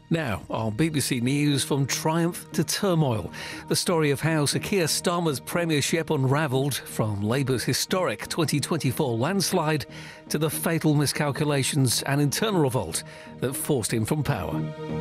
Now, on BBC News, from triumph to turmoil, the story of how Sir Keir Starmer's premiership unravelled, from Labour's historic 2024 landslide to the fatal miscalculations and internal revolt that forced him from power.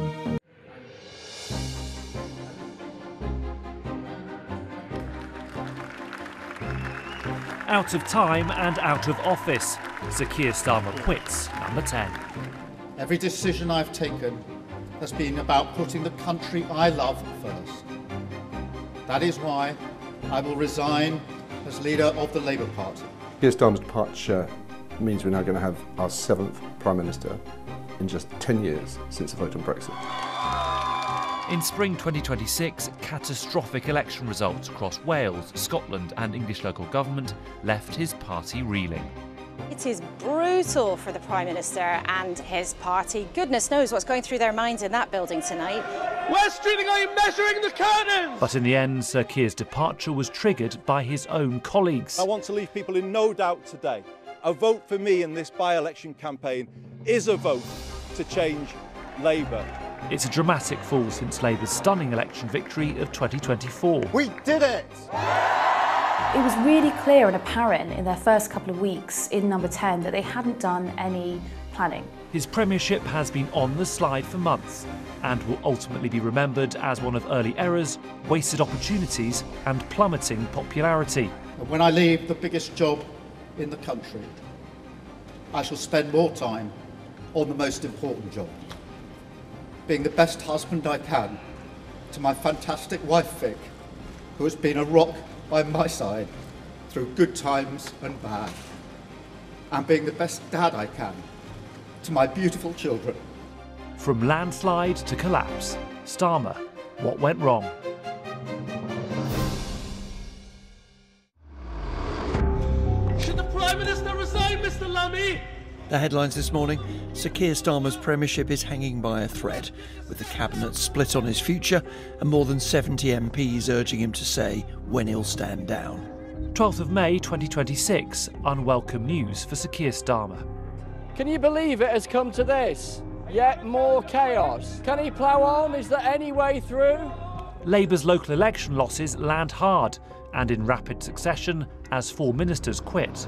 Out of time and out of office, Sir Keir Starmer quits, number 10. Every decision I've taken has been about putting the country I love first. That is why I will resign as leader of the Labour Party. Keir Starmer's departure means we're now going to have our 7th Prime Minister in just 10 years since the vote on Brexit. In spring 2026, catastrophic election results across Wales, Scotland and English local government left his party reeling. It is brutal for the Prime Minister and his party. Goodness knows what's going through their minds in that building tonight. West Streeting, are you measuring the curtains? But in the end, Sir Keir's departure was triggered by his own colleagues. I want to leave people in no doubt today. A vote for me in this by-election campaign is a vote to change Labour. It's a dramatic fall since Labour's stunning election victory of 2024. We did it! It was really clear and apparent in their first couple of weeks in number 10 that they hadn't done any planning. His premiership has been on the slide for months and will ultimately be remembered as one of early errors, wasted opportunities and plummeting popularity. And when I leave the biggest job in the country, I shall spend more time on the most important job, being the best husband I can to my fantastic wife Vic, who has been a rock by my side through good times and bad, and being the best dad I can to my beautiful children. From landslide to collapse, Starmer, what went wrong? Should the Prime Minister resign, Mr Lammy? The headlines this morning: Sir Keir Starmer's premiership is hanging by a thread, with the cabinet split on his future and more than 70 MPs urging him to say when he'll stand down. 12th of May 2026, unwelcome news for Sir Keir Starmer. Can you believe it has come to this? Yet more chaos. Can he plough on? Is there any way through? Labour's local election losses land hard and in rapid succession as 4 ministers quit.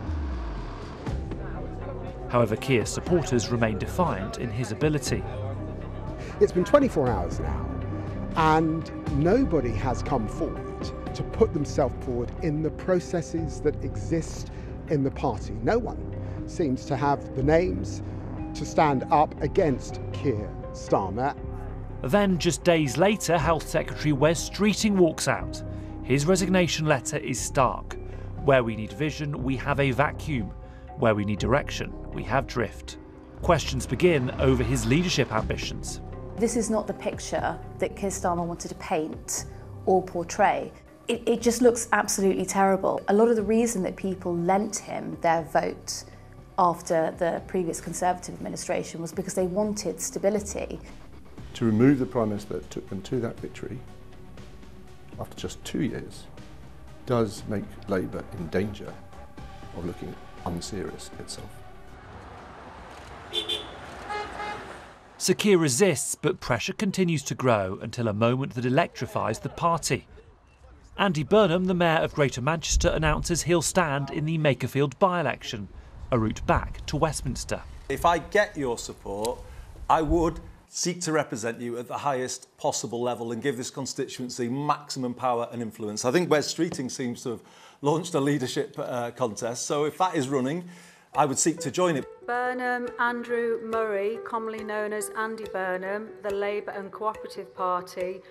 However, Keir's supporters remain defiant in his ability. It's been 24 hours now, and nobody has come forward to put themselves forward in the processes that exist in the party. No one seems to have the names to stand up against Keir Starmer. Then, just days later, Health Secretary Wes Streeting walks out. His resignation letter is stark. Where we need vision, we have a vacuum. Where we need direction, we have drift. Questions begin over his leadership ambitions. This is not the picture that Keir Starmer wanted to paint or portray. It just looks absolutely terrible. A lot of the reason that people lent him their vote after the previous Conservative administration was because they wanted stability. To remove the Prime Minister that took them to that victory after just 2 years does make Labour in danger of looking unserious itself. Sir Keir resists, but pressure continues to grow until a moment that electrifies the party. Andy Burnham, the Mayor of Greater Manchester, announces he'll stand in the Makerfield by-election, a route back to Westminster. If I get your support, I would seek to represent you at the highest possible level and give this constituency maximum power and influence. I think Wes Streeting seems to have launched a leadership contest, so if that is running, I would seek to join it. Burnham Andrew Murray, commonly known as Andy Burnham, the Labour and Cooperative Party,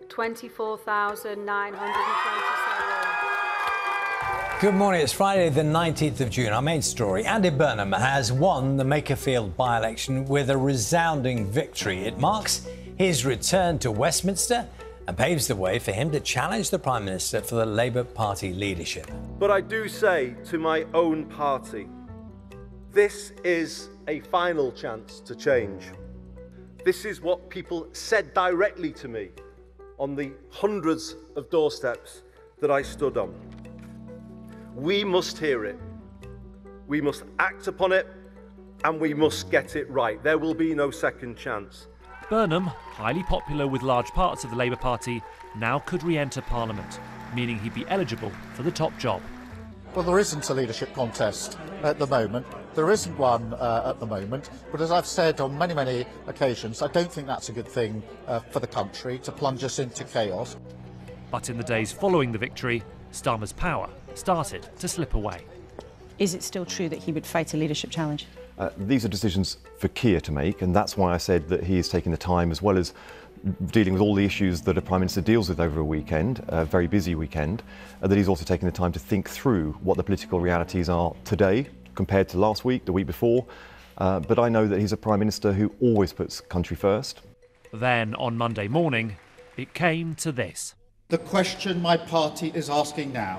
24,927. Good morning, it's Friday the 19th of June. Our main story: Andy Burnham has won the Makerfield by-election with a resounding victory. It marks his return to Westminster and paves the way for him to challenge the Prime Minister for the Labour Party leadership. But I do say to my own party, this is a final chance to change. This is what people said directly to me on the hundreds of doorsteps that I stood on. We must hear it. We must act upon it, and we must get it right. There will be no second chance. Burnham, highly popular with large parts of the Labour Party, now could re-enter Parliament, meaning he'd be eligible for the top job. Well, there isn't a leadership contest at the moment. There isn't one at the moment. But as I've said on many, many occasions, I don't think that's a good thing for the country, to plunge us into chaos. But in the days following the victory, Starmer's power started to slip away. Is it still true that he would fight a leadership challenge? These are decisions for Keir to make, and that's why I said that he is taking the time, as well as dealing with all the issues that a Prime Minister deals with over a weekend, a very busy weekend, that he's also taking the time to think through what the political realities are today compared to last week, the week before. But I know that he's a Prime Minister who always puts country first. Then, on Monday morning, it came to this. The question my party is asking now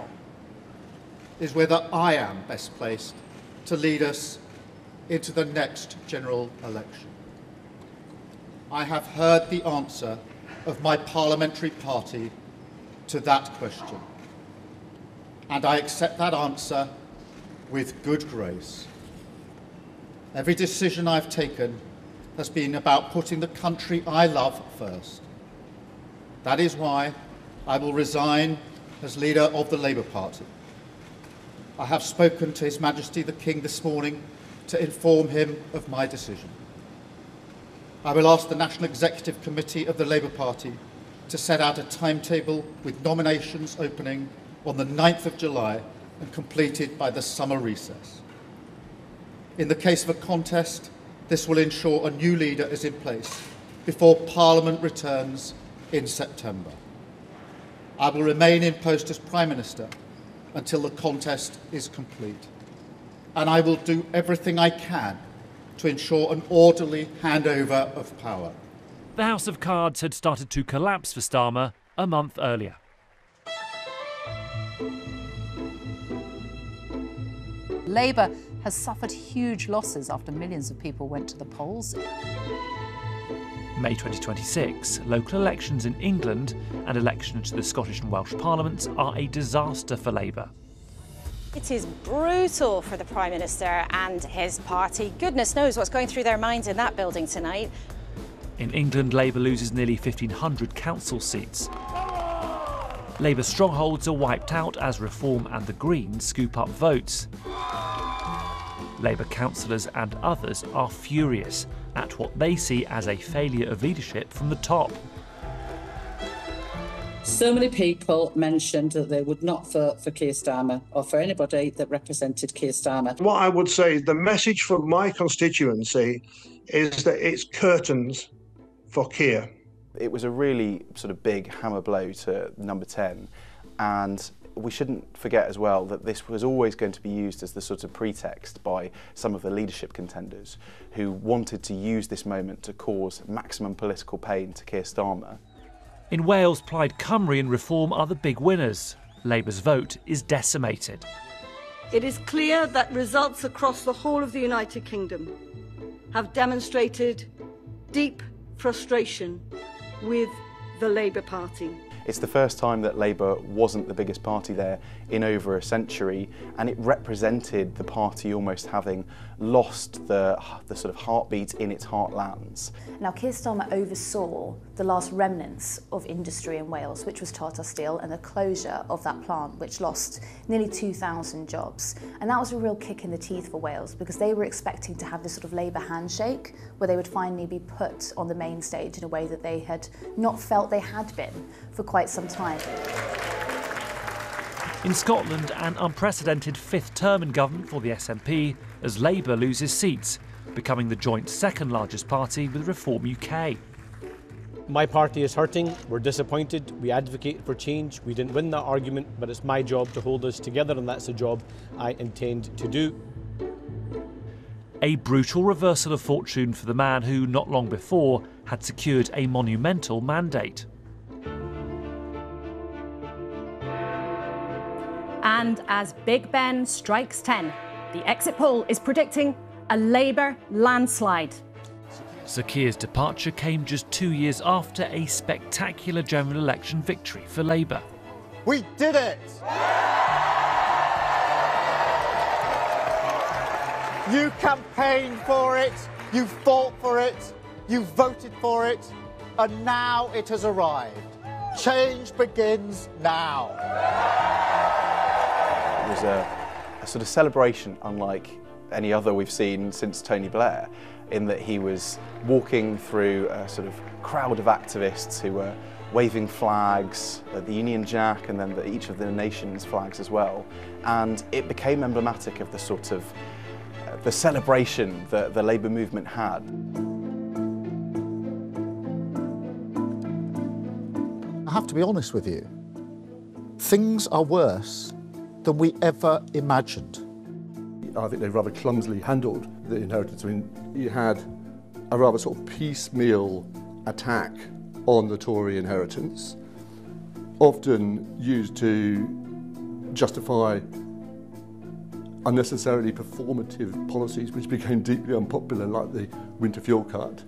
is whether I am best placed to lead us into the next general election. I have heard the answer of my parliamentary party to that question, and I accept that answer with good grace. Every decision I've taken has been about putting the country I love first. That is why I will resign as leader of the Labour Party. I have spoken to His Majesty the King this morning to inform him of my decision. I will ask the National Executive Committee of the Labour Party to set out a timetable with nominations opening on the 9th of July and completed by the summer recess. In the case of a contest, this will ensure a new leader is in place before Parliament returns in September. I will remain in post as Prime Minister until the contest is complete, and I will do everything I can to ensure an orderly handover of power. The House of Cards had started to collapse for Starmer a month earlier. Labour has suffered huge losses after millions of people went to the polls. May 2026, local elections in England and elections to the Scottish and Welsh Parliaments are a disaster for Labour. It is brutal for the Prime Minister and his party. Goodness knows what's going through their minds in that building tonight. In England, Labour loses nearly 1,500 council seats. Labour strongholds are wiped out as Reform and the Greens scoop up votes. Labour councillors and others are furious at what they see as a failure of leadership from the top. So many people mentioned that they would not vote for Keir Starmer or for anybody that represented Keir Starmer. What I would say is the message from my constituency is that it's curtains for Keir. It was a really sort of big hammer blow to number 10, and we shouldn't forget as well that this was always going to be used as the sort of pretext by some of the leadership contenders who wanted to use this moment to cause maximum political pain to Keir Starmer. In Wales, Plaid Cymru and Reform are the big winners. Labour's vote is decimated. It is clear that results across the whole of the United Kingdom have demonstrated deep frustration with the Labour Party. It's the first time that Labour wasn't the biggest party there in over a century, and it represented the party almost having lost the sort of heartbeat in its heartlands. Now, Keir Starmer oversaw the last remnants of industry in Wales, which was Tata Steel, and the closure of that plant, which lost nearly 2,000 jobs. And that was a real kick in the teeth for Wales, because they were expecting to have this sort of Labour handshake, where they would finally be put on the main stage in a way that they had not felt they had been for quite some time. In Scotland, an unprecedented fifth term in government for the SNP as Labour loses seats, becoming the joint second largest party with Reform UK. My party is hurting, we're disappointed, we advocate for change, we didn't win that argument, but it's my job to hold us together, and that's a job I intend to do. A brutal reversal of fortune for the man who, not long before, had secured a monumental mandate. And as Big Ben strikes 10, the exit poll is predicting a Labour landslide. Sir Keir's departure came just 2 years after a spectacular general election victory for Labour. We did it! You campaigned for it, you fought for it, You voted for it, and now it has arrived. Change begins now. It was a sort of celebration unlike any other we've seen since Tony Blair, in that he was walking through a sort of crowd of activists who were waving flags, the Union Jack, and then each of the nation's flags as well. And it became emblematic of the sort of the celebration that the Labour movement had. I have to be honest with you. Things are worse than we ever imagined. I think they rather clumsily handled the inheritance. I mean, you had a rather sort of piecemeal attack on the Tory inheritance, often used to justify unnecessarily performative policies which became deeply unpopular, like the winter fuel cut.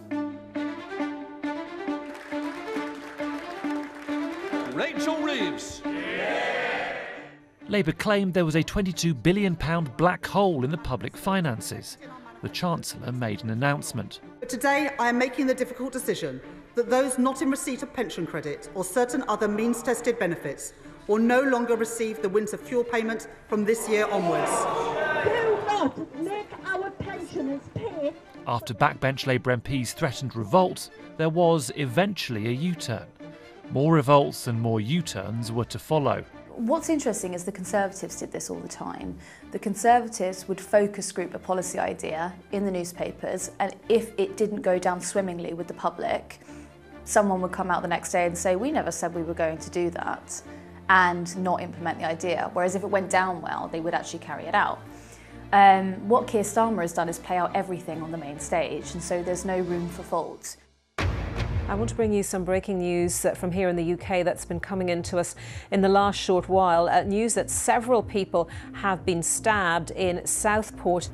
Rachel Reeves. Labour claimed there was a £22 billion black hole in the public finances. The Chancellor made an announcement. But today I am making the difficult decision that those not in receipt of pension credit or certain other means-tested benefits will no longer receive the winter fuel payment from this year onwards. Do not make our pensioners pay. After backbench Labour MPs threatened revolt, there was eventually a U-turn. More revolts and more U-turns were to follow. What's interesting is the Conservatives did this all the time. The Conservatives would focus group a policy idea in the newspapers, and if it didn't go down swimmingly with the public, someone would come out the next day and say, we never said we were going to do that, and not implement the idea. Whereas if it went down well, they would actually carry it out. What Keir Starmer has done is play out everything on the main stage, and so there's no room for fault. I want to bring you some breaking news from here in the UK that's been coming into us in the last short while. News that several people have been stabbed in Southport.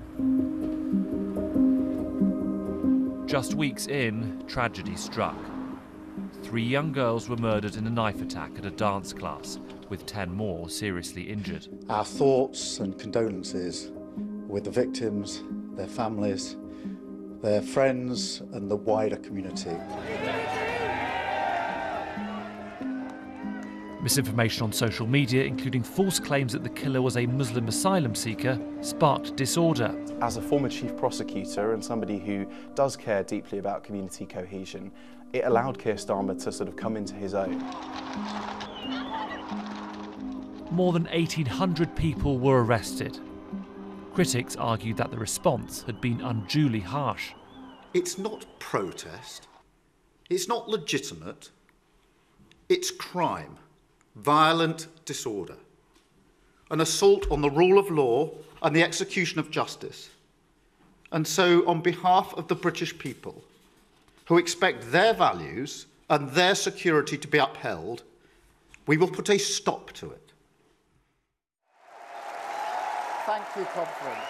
Just weeks in, tragedy struck. 3 young girls were murdered in a knife attack at a dance class, with 10 more seriously injured. Our thoughts and condolences with the victims, their families, their friends and the wider community. Misinformation on social media, including false claims that the killer was a Muslim asylum seeker, sparked disorder. As a former chief prosecutor and somebody who does care deeply about community cohesion, it allowed Keir Starmer to sort of come into his own. More than 1,800 people were arrested. Critics argued that the response had been unduly harsh. It's not protest, it's not legitimate, it's crime, violent disorder, an assault on the rule of law and the execution of justice. And so, on behalf of the British people, who expect their values and their security to be upheld, we will put a stop to it. Thank you, Conference.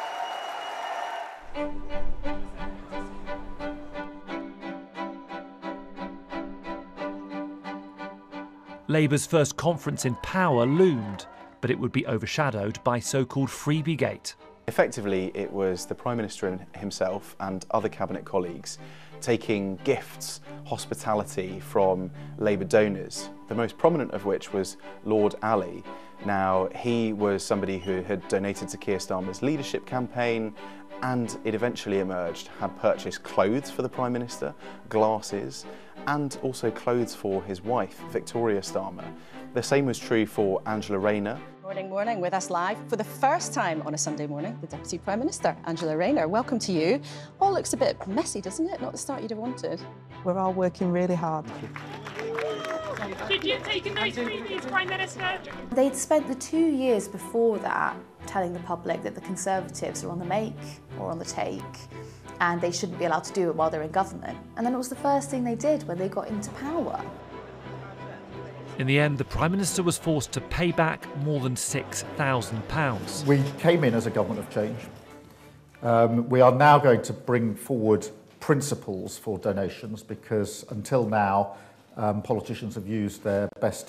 Labour's first conference in power loomed, but it would be overshadowed by so-called Freebiegate. Effectively, it was the Prime Minister himself and other cabinet colleagues taking gifts, hospitality from Labour donors, the most prominent of which was Lord Ali. Now, he was somebody who had donated to Keir Starmer's leadership campaign, and it eventually emerged, had purchased clothes for the Prime Minister, glasses, and also clothes for his wife, Victoria Starmer. The same was true for Angela Rayner. Morning, with us live for the first time on a Sunday morning, the Deputy Prime Minister, Angela Rayner. Welcome to you. All looks a bit messy, doesn't it? Not the start you'd have wanted. We're all working really hard. Did you take a note of these, Prime Minister? They'd spent the 2 years before that telling the public that the Conservatives are on the make or on the take, and they shouldn't be allowed to do it while they're in government. And then it was the first thing they did when they got into power. In the end, the Prime Minister was forced to pay back more than £6,000. We came in as a government of change. We are now going to bring forward principles for donations, because until now, politicians have used their best